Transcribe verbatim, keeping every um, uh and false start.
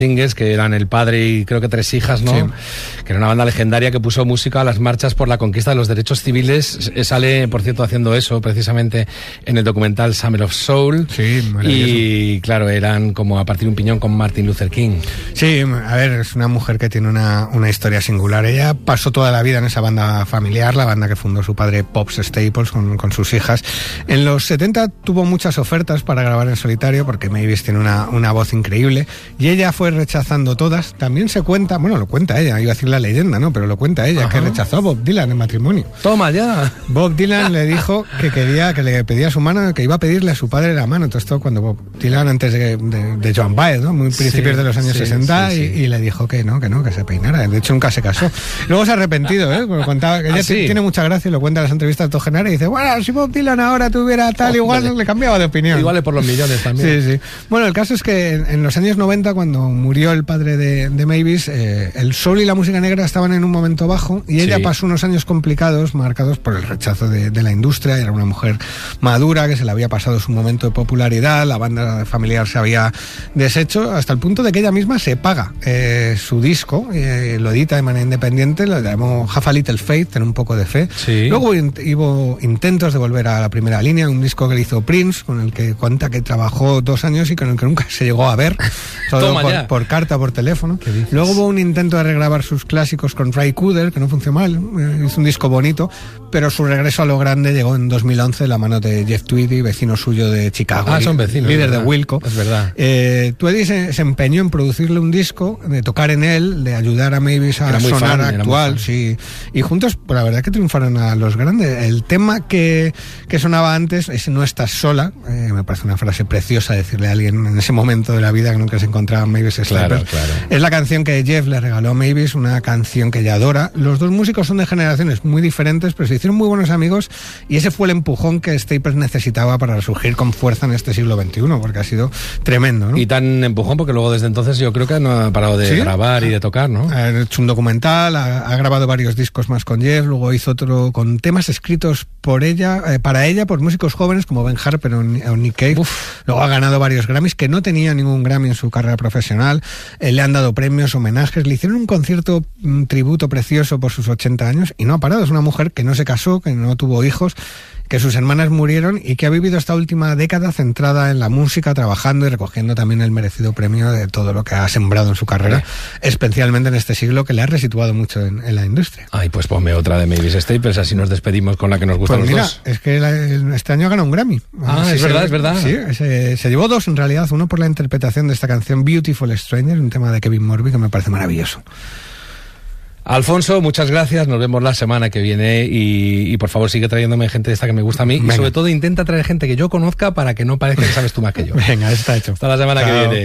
Singers, que eran el padre y creo que tres hijas, ¿no? Sí. Que era una banda legendaria que puso música a las marchas por la conquista de los derechos civiles. Sale, por cierto, haciendo eso precisamente en el documental Summer of Soul. Sí, maravilloso. Y claro, eran como a partir de un piñón con Martin Luther King. Sí, a ver, es una mujer que tiene una, una historia singular. Ella pasó toda la vida en esa banda familiar, la banda que fundó su padre Pops Staples con, con sus hijas. En los setenta tuvo muchas ofertas para grabar en solitario porque Mavis tiene una, una voz increíble y ella fue rechazando todas. También se cuenta, bueno, lo cuenta ella, iba a decir la leyenda, ¿no? Pero lo cuenta ella, Ajá. que rechazó a Bob Dylan en matrimonio. ¡Toma ya! Bob Dylan le dijo que quería, que le pedía su mano, que iba a pedirle a su padre la mano. Todo esto cuando Bob Dylan, antes de, de, de Joan Baez, ¿no? Muy principios Sí, de los años sí, sesenta, sí, sí. Y, y le dijo que no, que no, que se peinara. De hecho, nunca se casó. Luego se ha arrepentido, ¿eh? Porque contaba que ella ¿Ah, sí? tiene mucha gracia y lo cuenta en las entrevistas de Togenara y dice, bueno, si Bob Dylan ahora tuviera tal, Oh, igual vale. le cambiaba de opinión. Igual es por los millones también. Sí, sí. Bueno, el caso es que en, en los años noventa, cuando murió el padre de, de Mavis, eh, el soul y la música negra estaban en un momento bajo y ella Sí. pasó unos años complicados, marcados por el rechazo de, de la industria. Era una mujer madura que se le había pasado su momento de popularidad, la banda familiar se había deshecho, hasta el punto de que ella misma se paga eh, su disco, eh, lo edita de manera independiente, lo llamó Have a Little Faith, tener un poco de fe. Sí. Luego hubo intentos de volver a la primera línea, un disco que le hizo Prince, con el que cuenta que trabajó dos años y con el que nunca se llegó a ver, solo Toma por, ya. por carta, por teléfono. ¿Qué dices? Luego hubo un intento de regrabar sus clásicos con Ray Cooder, que no funcionó mal, eh, hizo un disco bonito, pero su regreso a lo grande llegó en dos mil once, la mano de Jeff Tweedy, vecino suyo de Chicago. Ah, son vecinos. Líder es de verdad. Wilco. Es verdad. Eh, Tweedy se, se empeñó en producirle un disco, de tocar en él, de ayudar a Mavis a Era muy sonar fan, era muy actual, fan. sí. Y juntos, pues la verdad que triunfaron a los grandes. El tema que, que sonaba antes es No estás sola, eh, me parece una frase preciosa decirle a alguien en ese momento de la vida que nunca se encontraba Mavis Claro, Staples. claro. Es la canción que Jeff le regaló a Mavis, una canción que ella adora. Los dos músicos son de generaciones muy diferentes, pero se hicieron muy buenos amigos y ese fue el empujón que Staples necesitaba para resurgir con fuerza en este siglo veintiuno, porque ha sido tremendo, ¿no? Y tan empujón porque luego desde entonces yo creo que no ha parado de ¿Sí? grabar y de tocar, ¿no? Ha hecho un documental, ha, ha grabado varios discos más con Jeff, luego hizo otro con temas escritos por ella, eh, para ella, por músicos jóvenes como Ben Harper o, o Nick Cave. Uf. Luego ha ganado varios Grammys, que no tenía ningún Grammy en su carrera profesional. Eh, le han dado premios, homenajes, le hicieron un concierto, un tributo precioso por sus ochenta años y no ha parado. Es una mujer que no se casó, que no tuvo hijos, que sus hermanas murieron y que ha vivido esta última década centrada en la música, trabajando y recogiendo también el merecido premio de todo lo que ha sembrado en su carrera, especialmente en este siglo que le ha resituado mucho en, en la industria. Ay, pues ponme otra de Mavis Staples, así nos despedimos con la que nos gusta Pues a los mira, dos. es que la- el- este año ha ganado un Grammy. Ah, Sí, es se- verdad, es verdad. Sí, se, se llevó dos en realidad, uno por la interpretación de esta canción Beautiful Stranger, un tema de Kevin Morby que me parece maravilloso. Alfonso, muchas gracias, nos vemos la semana que viene y, y por favor sigue trayéndome gente de esta que me gusta a mí Venga. y sobre todo intenta traer gente que yo conozca para que no parezca que sabes tú más que yo. Venga, está hecho. Hasta la semana Chao. que viene.